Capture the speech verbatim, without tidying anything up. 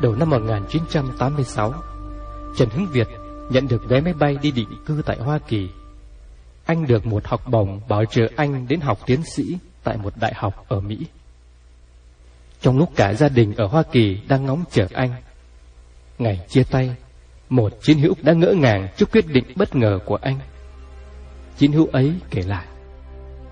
đầu năm một nghìn chín trăm tám mươi sáu, Trần Hứng Việt nhận được vé máy bay đi định cư tại Hoa Kỳ. Anh được một học bổng bảo trợ anh đến học tiến sĩ tại một đại học ở Mỹ. Trong lúc cả gia đình ở Hoa Kỳ đang ngóng chờ anh, ngày chia tay, một chiến hữu đã ngỡ ngàng trước quyết định bất ngờ của anh. Chiến hữu ấy kể lại: